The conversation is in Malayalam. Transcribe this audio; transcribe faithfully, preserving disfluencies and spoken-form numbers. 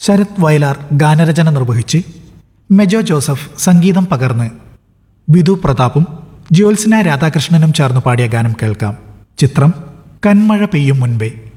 ശരത് വയലാർ ഗാനരചന നിർവഹിച്ച് മെജോ ജോസഫ് സംഗീതം പകർന്ന് വിധു പ്രതാപും ജ്യോത്സ്ന രാധാകൃഷ്ണനും ചേർന്ന് പാടിയ ഗാനം കേൾക്കാം. ചിത്രം കന്മഴ പെയ്യും മുൻപേ.